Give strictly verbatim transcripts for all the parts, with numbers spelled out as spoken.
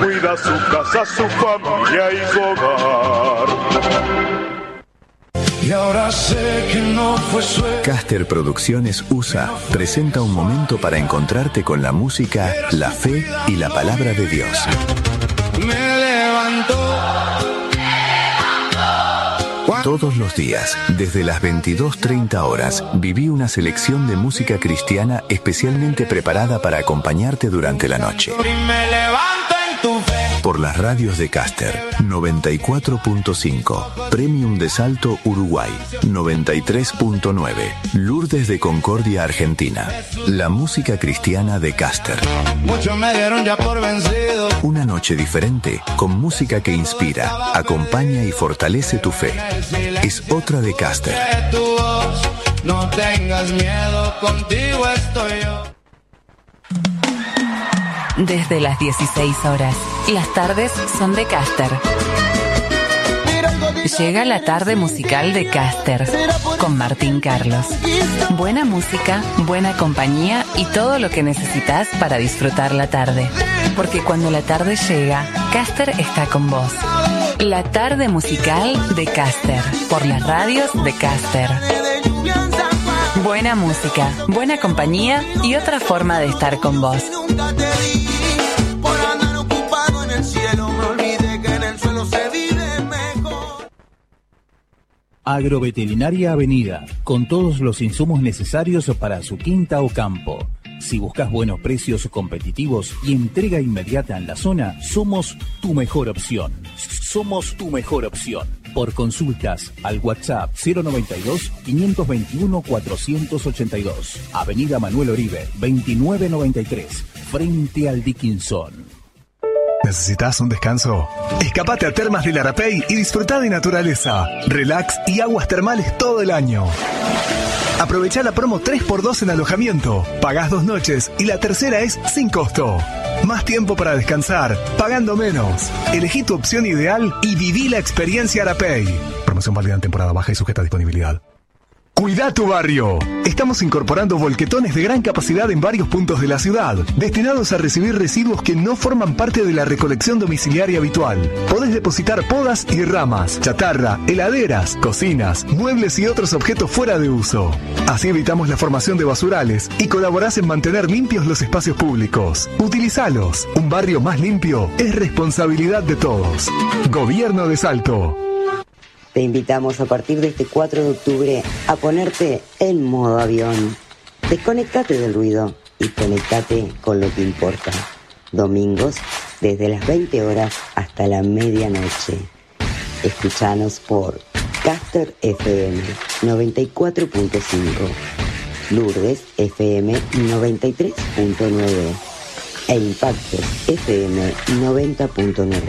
Cuida su casa, su familia y su hogar. Y ahora sé que no fue suerte. Caster Producciones U S A presenta un momento para encontrarte con la música, la fe y la palabra de Dios. Me levantó. Todos los días, desde las veintidós treinta horas, viví una selección de música cristiana especialmente preparada para acompañarte durante la noche. Por las radios de Caster, noventa y cuatro punto cinco, Premium de Salto, Uruguay, noventa y tres punto nueve, Lourdes de Concordia, Argentina. La música cristiana de Caster. Muchos me dieron ya por vencido. Una noche diferente, con música que inspira, acompaña y fortalece tu fe. Es otra de Caster. No tengas miedo, contigo estoy yo. Desde las dieciséis horas, las tardes son de Caster. Llega la tarde musical de Caster con Martín Carlos. Buena música, buena compañía y todo lo que necesitas para disfrutar la tarde. Porque cuando la tarde llega, Caster está con vos. La tarde musical de Caster, por las radios de Caster. Buena música, buena compañía y otra forma de estar con vos. Agroveterinaria Avenida, con todos los insumos necesarios para su quinta o campo. Si buscas buenos precios competitivos y entrega inmediata en la zona, somos tu mejor opción. Somos tu mejor opción. Por consultas al WhatsApp cero noventa y dos, quinientos veintiuno, cuatrocientos ochenta y dos. Avenida Manuel Oribe, veintinueve noventa y tres, frente al Dickinson. ¿Necesitas un descanso? Escapate a Termas del Arapey y disfruta de naturaleza, relax y aguas termales todo el año. Aprovechá la promo tres por dos en alojamiento. Pagás dos noches y la tercera es sin costo. Más tiempo para descansar, pagando menos. Elegí tu opción ideal y viví la experiencia Arapey. Promoción válida en temporada baja y sujeta a disponibilidad. Cuida tu barrio. Estamos incorporando volquetones de gran capacidad en varios puntos de la ciudad, destinados a recibir residuos que no forman parte de la recolección domiciliaria habitual. Podés depositar podas y ramas, chatarra, heladeras, cocinas, muebles y otros objetos fuera de uso. Así evitamos la formación de basurales y colaborás en mantener limpios los espacios públicos. Utilizalos. Un barrio más limpio es responsabilidad de todos. Gobierno de Salto. Te invitamos a partir de este cuatro de octubre a ponerte en modo avión. Desconectate del ruido y conectate con lo que importa. Domingos, desde las veinte horas hasta la medianoche. Escuchanos por Caster F M noventa y cuatro punto cinco, Lourdes F M noventa y tres punto nueve e Impactos F M noventa punto nueve.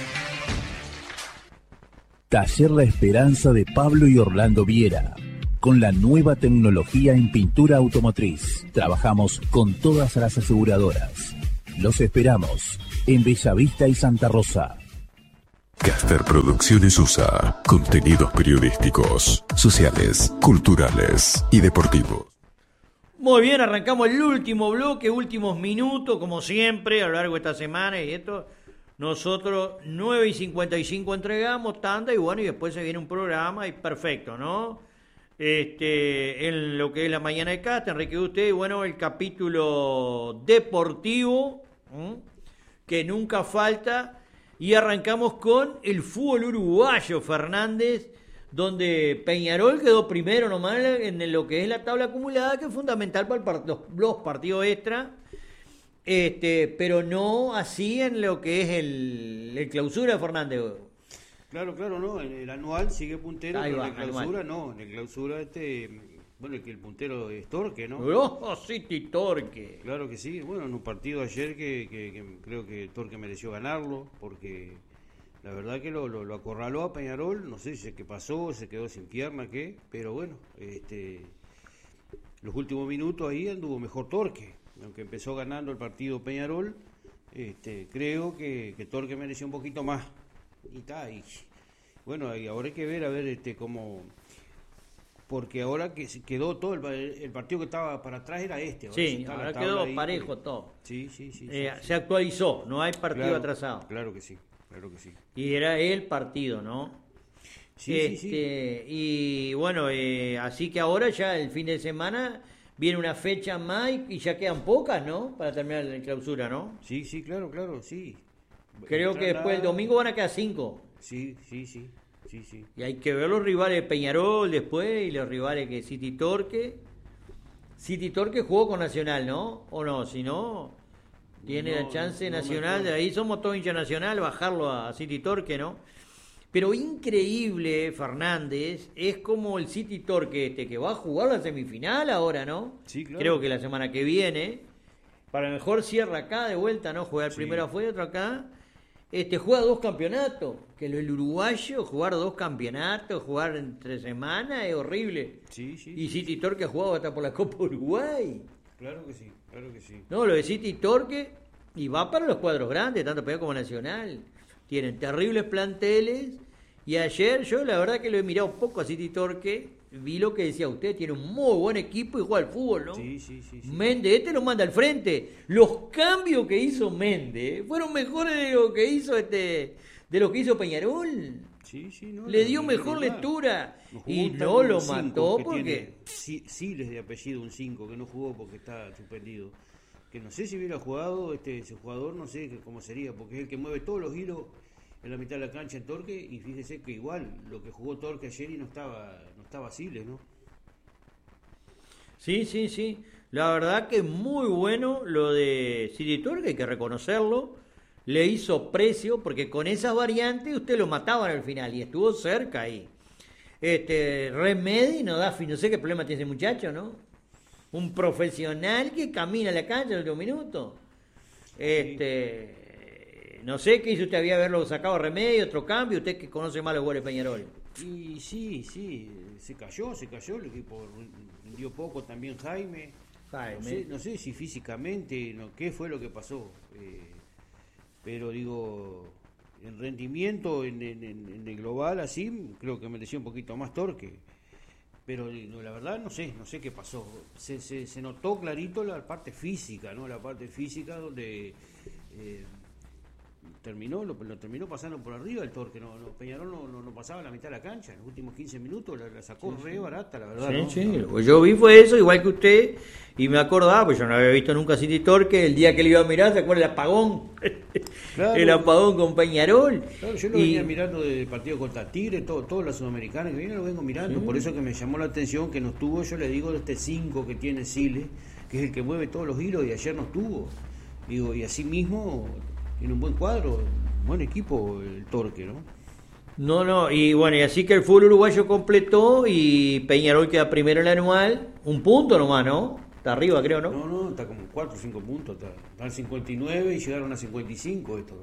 Taller La Esperanza de Pablo y Orlando Viera. Con la nueva tecnología en pintura automotriz, trabajamos con todas las aseguradoras. Los esperamos en Bellavista y Santa Rosa. Caster Producciones U S A. Contenidos periodísticos, sociales, culturales y deportivos. Muy bien, arrancamos el último bloque, últimos minutos, como siempre, a lo largo de esta semana y esto... Nosotros nueve y cincuenta y cinco entregamos tanda y bueno, y después se viene un programa y perfecto, ¿no? Este, en lo que es la mañana de Caster, Enrique usted, y bueno, el capítulo deportivo, ¿eh? Que nunca falta, y arrancamos con el fútbol uruguayo, Fernández, donde Peñarol quedó primero nomás en lo que es la tabla acumulada, que es fundamental para el part- los, los partidos extra. Este, pero no así en lo que es el, el clausura, Fernández. Claro, claro, no, en el anual sigue puntero, Ahí pero va, en el clausura anual. no, en el clausura este, bueno, que el puntero es Torque, ¿no? Oh, sí, Torque. Claro que sí, bueno, en un partido ayer que, que, que creo que Torque mereció ganarlo, porque la verdad que lo, lo, lo acorraló a Peñarol, no sé si qué pasó, se quedó sin pierna, qué, pero bueno, este, los últimos minutos ahí anduvo mejor Torque. Aunque empezó ganando el partido Peñarol, este, creo que, que Torque mereció un poquito más. Y está, y bueno, y ahora hay que ver, a ver este cómo porque ahora que se quedó todo el, el partido que estaba para atrás era este. Ahora sí, ahora quedó ahí, parejo porque... todo. Sí, sí, sí. Eh, sí se sí. actualizó, no hay partido claro, atrasado. Claro que sí, claro que sí. Y era el partido, ¿no? Sí, este, sí, sí. Y bueno, eh, así que ahora ya el fin de semana viene una fecha más y, y ya quedan pocas, ¿no? Para terminar la clausura, ¿no? Sí, sí, claro, claro, sí. Creo Entra que después la... el domingo van a quedar cinco. Sí, sí, sí, sí, sí. Y hay que ver los rivales de Peñarol después y los rivales que City Torque. City Torque jugó con Nacional, ¿no? ¿O no? Si no, tiene No, la chance no, no Nacional, de ahí somos todos hincha Nacional, bajarlo a City Torque, ¿no? Pero increíble, Fernández, es como el City Torque este, que va a jugar la semifinal ahora, ¿no? Sí, claro. Creo que la semana que viene. Para lo mejor cierra acá de vuelta, ¿no? Jugar Sí. primero afuera, otro acá. Este, juega dos campeonatos. Que el uruguayo, jugar dos campeonatos, jugar entre semanas, es horrible. Sí, sí. Y sí, City sí. Torque ha jugado hasta por la Copa Uruguay. Claro que sí, claro que sí. No, lo de City Torque, y va para los cuadros grandes, tanto Peñarol como Nacional. Tienen terribles planteles. Y ayer yo la verdad que lo he mirado poco a City Torque. Vi lo que decía usted, tiene un muy buen equipo y juega al fútbol, ¿no? Sí, sí, sí. sí. Méndez, este lo manda al frente. Los cambios que hizo Méndez fueron mejores de lo que hizo este, de lo que hizo Peñarol. Sí, sí, no, Le no, dio no, mejor no, lectura no jugó y un no tal lo cinco mató que porque tiene sí, Siles de apellido, un cinco que no jugó porque está suspendido. Que no sé si hubiera jugado este ese jugador, no sé cómo sería, porque es el que mueve todos los hilos en la mitad de la cancha en Torque, y fíjese que igual lo que jugó Torque ayer y no estaba no estaba Siles, ¿no? sí, sí, sí. La verdad que muy bueno lo de City Torque, hay que reconocerlo. Le hizo precio porque con esas variantes usted lo mataban al final y estuvo cerca ahí. Este Remedi no da fin, no sé qué problema tiene ese muchacho, ¿no? Un profesional que camina a la cancha en el último minuto. Este, no sé qué hizo usted, había haberlo sacado a Remedio, otro cambio, usted que conoce más los goles de Peñarol. Y sí, sí, se cayó, se cayó, el equipo dio poco también Jaime. Jaime. No sé, no sé si físicamente, no, qué fue lo que pasó. Eh, pero digo, en rendimiento, en, en, en el global así, creo que mereció un poquito más Torque. Pero digo, la verdad no sé, no sé qué pasó. Se, se, se notó clarito la parte física, ¿no? La parte física donde eh, terminó, lo, lo terminó pasando por arriba el Torque, no, no Peñarol no, no, no pasaba la mitad de la cancha, en los últimos quince minutos la, la sacó sí, re sí. barata, la verdad. Sí, ¿no? sí, lo que yo vi fue eso, igual que usted, y me acordaba, pues yo no había visto nunca City Torque, el día que le iba a mirar, ¿se acuerda el apagón? Claro, el apagón con Peñarol. Claro, yo lo y... venía mirando del partido contra Tigre, todo, toda la Sudamericana que viene lo vengo mirando, sí. Por eso que me llamó la atención que no estuvo, yo le digo, de este cinco que tiene Siles, que es el que mueve todos los hilos, y ayer no estuvo. Digo, y así mismo tiene un buen cuadro, un buen equipo el Torque, ¿no? No, no, y bueno, y así que el fútbol uruguayo completó y Peñarol queda primero en el anual, un punto nomás, ¿no? Está arriba, creo, ¿no? No, no, está como cuatro o cinco puntos, está, está al cincuenta y nueve y llegaron a cincuenta y cinco esto.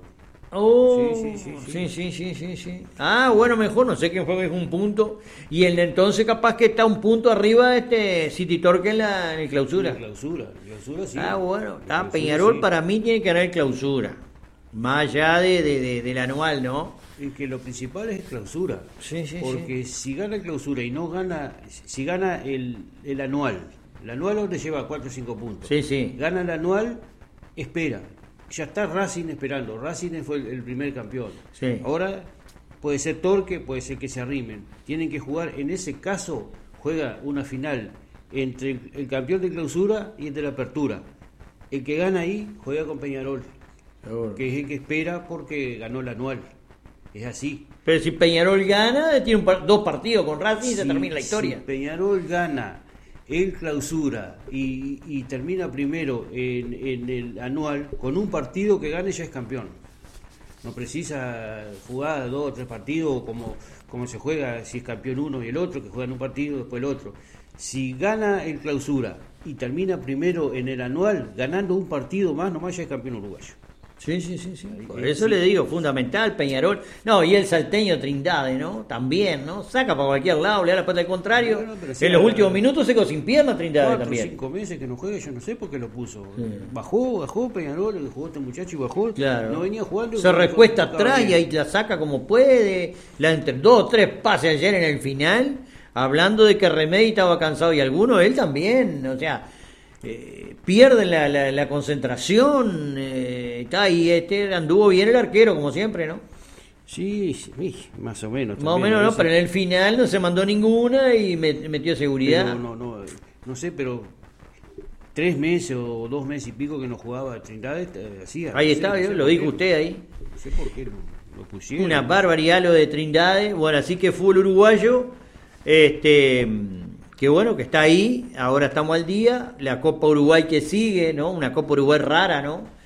Oh, sí, sí, sí, sí. sí, sí, sí, sí, sí. Ah, bueno, mejor, no sé quién fue que es un punto. Y el de entonces capaz que está un punto arriba este City Torque en la en el clausura. En la clausura, en clausura sí. Ah, bueno, está clausura, Peñarol sí. Para mí tiene que ganar el clausura. Más allá de, de, de, del anual, ¿no? Es que lo principal es clausura. Sí, sí, porque sí. si gana el clausura y no gana, si gana el, el anual, el anual donde lleva cuatro o cinco puntos. Sí, sí. Gana el anual, espera. Ya está Racing esperando. Racing fue el, el primer campeón. Sí. Ahora puede ser Torque, puede ser que se arrimen. Tienen que jugar, en ese caso, juega una final entre el, el campeón de clausura y el de la apertura. El que gana ahí juega con Peñarol, Seguro. Que es el que espera porque ganó el anual. Es así. Pero si Peñarol gana, tiene un par, dos partidos con Racing y se si, termina la historia. Si Peñarol gana el clausura y, y termina primero en, en el anual, con un partido que gane ya es campeón. No precisa jugar dos o tres partidos como, como se juega si es campeón uno y el otro, que juegan un partido después el otro. Si gana el clausura y termina primero en el anual, ganando un partido más, nomás ya es campeón uruguayo. Sí, sí, sí, sí. Por eso sí. Le digo, fundamental, Peñarol. No, y el salteño Trindade, ¿no? También, ¿no? Saca para cualquier lado, le da la pata al contrario. Bueno, sí, en los últimos minutos se quedó sin pierna Trindade cuatro, también. cinco meses que no juega, yo no sé por qué lo puso. Sí. Bajó, bajó Peñarol, jugó este muchacho y bajó. Claro. No venía jugando. Se recuesta atrás y ahí la saca como puede. La entre dos o tres pases ayer en el final. hablando de que Remedi estaba cansado y algunos, él también, o sea, eh, pierden la, la, la concentración, eh, está ahí, este, anduvo bien el arquero, como siempre, ¿no? Sí, sí, más o menos. Más o menos, ¿no? Pero en el final no se mandó ninguna y met, metió seguridad. Pero no, no, no sé, pero tres meses o dos meses y pico que no jugaba Trindade, hacía. Ahí no está, sé, no sé lo dijo usted ahí. No sé por qué lo, lo pusieron. Una barbaridad lo de Trindade. Bueno, así que fútbol uruguayo, este, que bueno, que está ahí. Ahora estamos al día. La Copa Uruguay que sigue, ¿no? Una Copa Uruguay rara, ¿no?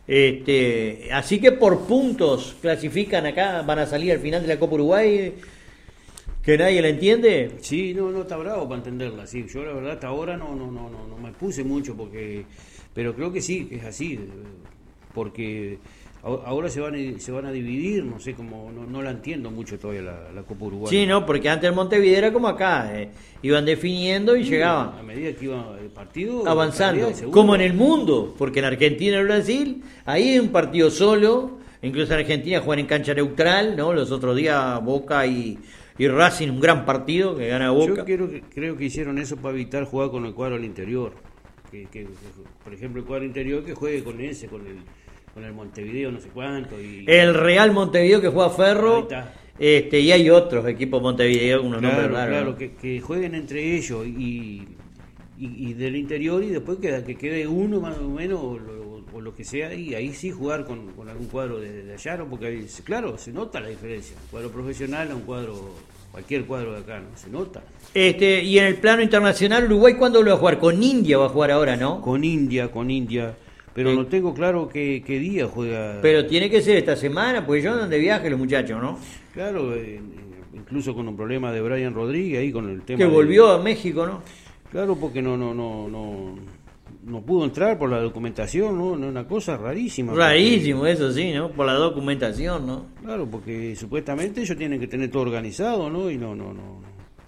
Este, así que por puntos clasifican acá, van a salir al final de la Copa Uruguay, que nadie la entiende. Sí, no, no está bravo para entenderla, sí. Yo la verdad hasta ahora no, no, no, no, no me puse mucho porque, pero creo que sí, que es así, porque ahora se van a, se van a dividir, no sé cómo, no, no la entiendo mucho todavía la, la Copa Uruguay. Sí, no, porque antes el Montevideo era como acá, eh, iban definiendo y sí, llegaban. A medida que iba el partido avanzando, como en el mundo, porque en Argentina y en Brasil, ahí hay un partido solo, incluso en Argentina juegan en cancha neutral, ¿no? Los otros días Boca y, y Racing, un gran partido que gana Boca. Yo quiero, creo que hicieron eso para evitar jugar con el cuadro al interior, que, que, que por ejemplo el cuadro interior que juegue con ese, con el con el Montevideo no sé cuánto y el Real Montevideo que juega Ferro, este y hay otros equipos Montevideo, unos claro, nombres raros, claro, ¿no? que, que jueguen entre ellos y, y, y del interior y después que, que quede uno más o menos o lo, o lo que sea y ahí sí jugar con, con algún cuadro de, de allá, ¿no? Porque ahí, claro, se nota la diferencia, un cuadro profesional a un cuadro, cualquier cuadro de acá, ¿no? Se nota. Este, y en el plano internacional, Uruguay, ¿cuándo lo va a jugar? Con India va a jugar ahora, ¿no? Con India, con India. Pero sí. No tengo claro qué, qué día juega. Pero tiene que ser esta semana, pues yo andan de viaje los muchachos, ¿no? Claro, eh, incluso con un problema de Brian Rodríguez ahí con el tema. Que volvió de... a México, ¿no? Claro, porque no, no, no, no, no pudo entrar por la documentación, ¿no? Una cosa rarísima. Rarísimo, porque... eso sí, ¿no? Por la documentación, ¿no? Claro, porque supuestamente ellos tienen que tener todo organizado, ¿no? Y no, no, no,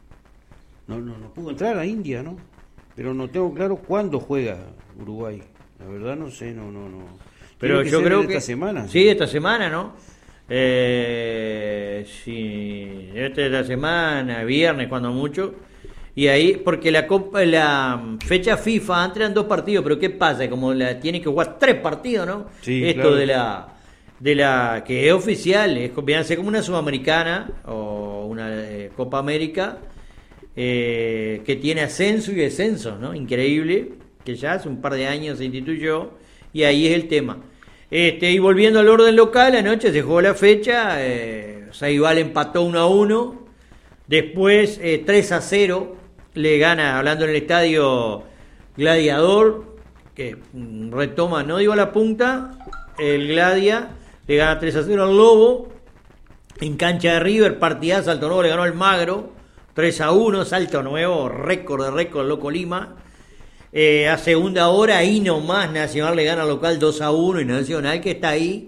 no, no, no pudo entrar a India, ¿no? Pero no tengo claro cuándo juega Uruguay. La verdad no sé, no, no, no. Pero que yo creo esta que semana. Sí, esta semana, ¿no? Eh, sí, esta es la semana, viernes cuando mucho. Y ahí, porque la copa, la fecha FIFA antes eran dos partidos, pero ¿qué pasa? Como la tiene que jugar tres partidos, ¿no? Sí, esto claro. de la de la que es oficial, es ser como una Sudamericana o una eh, Copa América eh, que tiene ascenso y descenso, ¿no? Increíble. Que ya hace un par de años se instituyó, y ahí es el tema. Este, y volviendo al orden local, anoche se jugó la fecha, eh, Saibal empató uno a uno, después eh, tres a cero le gana, hablando en el estadio Gladiador, que mm, retoma, no digo la punta, el Gladia, le gana tres a cero al Lobo, en cancha de River, partidazo, Salto Nuevo le ganó al Magro, tres a uno, Salto Nuevo, récord de récord, Loco Lima. Eh, a segunda hora, ahí nomás, Nacional le gana al local dos a uno, y Nacional que está ahí,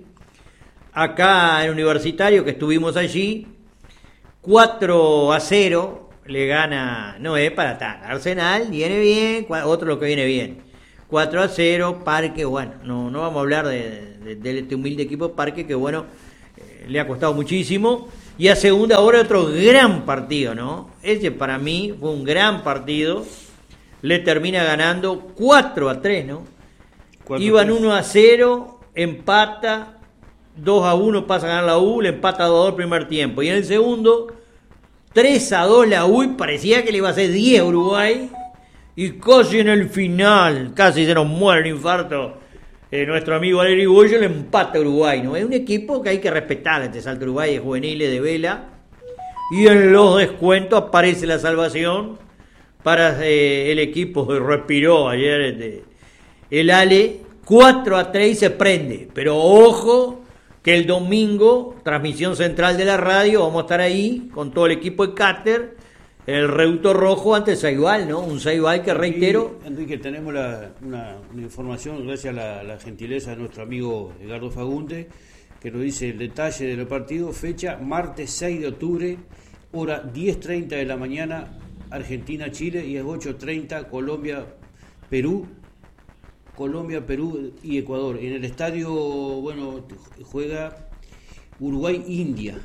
acá en Universitario, que estuvimos allí, cuatro a cero, le gana, no es para tan, Arsenal viene bien, otro lo que viene bien, cuatro a cero, Parque, bueno, no, no vamos a hablar de, de, de este humilde equipo Parque, que bueno, eh, le ha costado muchísimo, y a segunda hora otro gran partido, ¿no? Ese para mí fue un gran partido. Le termina ganando cuatro a tres, ¿no? Iban uno a cero, empata, dos a uno pasa a ganar la U, le empata dos a dos el primer tiempo. Y en el segundo, tres a dos la U, y parecía que le iba a hacer diez a Uruguay. Y casi en el final, casi se nos muere el infarto, eh, nuestro amigo Valerio Bollo le empata a Uruguay, ¿no? Es un equipo que hay que respetar, este Salto Uruguay de juveniles de vela. Y en los descuentos aparece la salvación para eh, el equipo que respiró ayer este, el Ale, cuatro a tres y se prende, pero ojo que el domingo, transmisión central de la radio, vamos a estar ahí con todo el equipo de Cáter, el Reuto Rojo ante Saibal, ¿no? Un Saibal que reitero... Enrique, tenemos la, una, una información gracias a la, la gentileza de nuestro amigo Edgardo Fagunde, que nos dice el detalle del partido, fecha martes seis de octubre, hora diez treinta de la mañana, Argentina-Chile, y es ocho treinta Colombia-Perú, Colombia, Perú y Ecuador. En el estadio, bueno, juega Uruguay-India.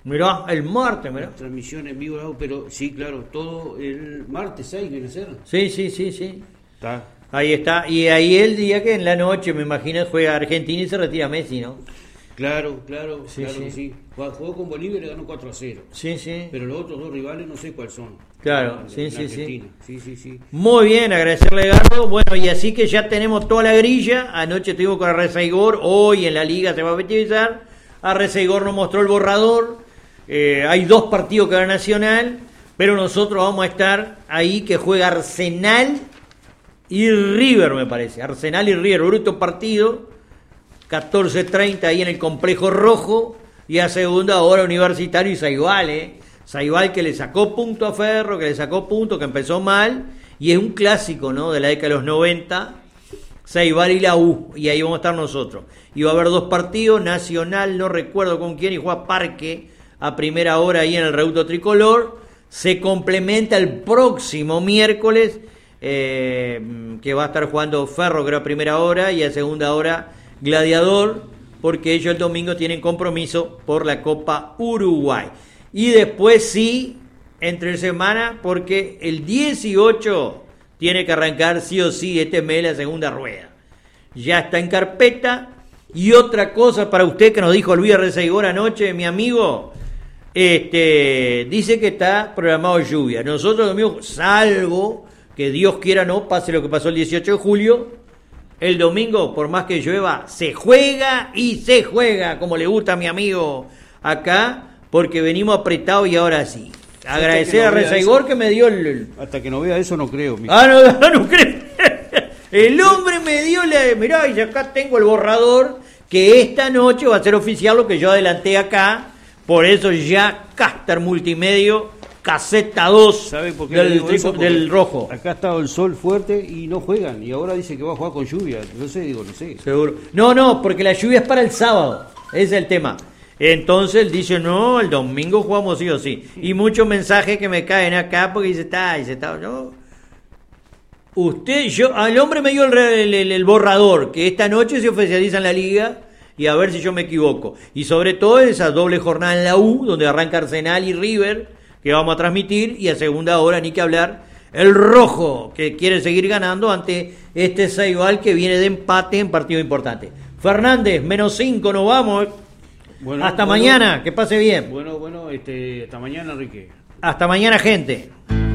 Mirá, el martes, mirá. Transmisión en vivo, pero sí, claro, todo el martes seis viene a ser. Sí, sí, sí, sí. Está. Ahí está. Y ahí el día que en la noche, me imagino, juega Argentina y se retira Messi, ¿no? Claro, claro, Sí, claro sí. que sí. Jugó con Bolivia y le ganó cuatro a cero. Sí, sí. Pero los otros dos rivales no sé cuáles son. Claro, En- sí, en sí, sí. Argentina. Sí, sí, sí. Muy bien, agradecerle, Gardo. Bueno, y así que ya tenemos toda la grilla. Anoche estuvimos con Arrezaigor, hoy en la liga se va a efectivizar. Arrezaigor nos mostró el borrador. Eh, hay dos partidos que va a Nacional, pero nosotros vamos a estar ahí que juega Arsenal y River, me parece. Arsenal y River, bruto partido. catorce treinta ahí en el Complejo Rojo. Y a segunda hora Universitario y Saibal, ¿eh? Saibal que le sacó punto a Ferro, que le sacó punto, que empezó mal. Y es un clásico, ¿no? De la década de los noventa. Saibal y la U. Y ahí vamos a estar nosotros. Y va a haber dos partidos. Nacional, no recuerdo con quién, y juega Parque a primera hora ahí en el Reducto Tricolor. Se complementa el próximo miércoles, eh, que va a estar jugando Ferro, creo, a primera hora, y a segunda hora Gladiador, porque ellos el domingo tienen compromiso por la Copa Uruguay. Y después sí, entre semana, porque el dieciocho tiene que arrancar sí o sí este mes la segunda rueda. Ya está en carpeta. Y otra cosa para usted que nos dijo Luis Arrezaigor anoche, mi amigo, este, dice que está programado lluvia. Nosotros, domingo, salvo que Dios quiera no pase lo que pasó el dieciocho de julio, el domingo, por más que llueva, se juega y se juega, como le gusta a mi amigo acá, porque venimos apretados y ahora sí. Agradecer a Arrezaigor que me dio el... Hasta que no vea eso no creo. mijo. Ah, no, no, no creo. El hombre me dio la... Mirá, y acá tengo el borrador, que esta noche va a ser oficial lo que yo adelanté acá. Por eso ya Caster Multimedio, caseta dos ¿Sabe por qué le del, digo eso? trico- Porque del rojo. Acá ha estado el sol fuerte y no juegan. Y ahora dice que va a jugar con lluvia. No sé, digo, no sé. Seguro. No, no, porque la lluvia es para el sábado. Ese es el tema. Entonces él dice, no, el domingo jugamos sí o sí. Y muchos mensajes que me caen acá porque dice, está, dice, está, no. Usted, yo, al hombre me dio el, el, el- el borrador, que esta noche se oficializa en la liga, y a ver si yo me equivoco. Y sobre todo esa doble jornada en la U, donde arranca Arsenal y River, que vamos a transmitir, y a segunda hora, ni que hablar, el rojo, que quiere seguir ganando ante este Saibal que viene de empate en partido importante. Fernández, menos cinco, nos vamos. Bueno, Hasta bueno, mañana, que pase bien. Bueno, bueno, este, hasta mañana, Enrique. Hasta mañana, gente.